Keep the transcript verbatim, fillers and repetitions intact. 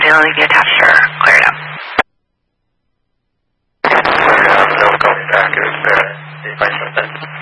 manually be attached or cleared up? Cleared up, they'll go back, it was bad. They find something.